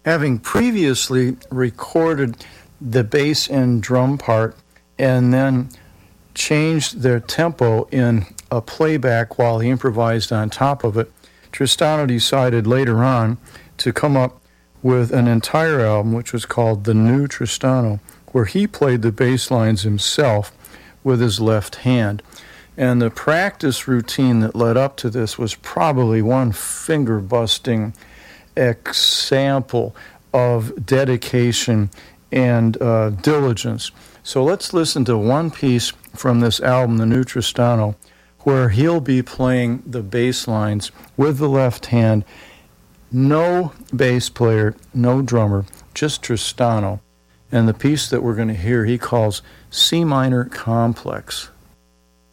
having previously recorded the bass and drum part and then changed their tempo in a playback while he improvised on top of it, Tristano decided later on to come up with an entire album which was called The New Tristano, where he played the bass lines himself with his left hand. And the practice routine that led up to this was probably one finger-busting example of dedication and diligence. So let's listen to one piece from this album, The New Tristano, where he'll be playing the bass lines with the left hand. No bass player, no drummer, just Tristano. And the piece that we're going to hear he calls C Minor Complex.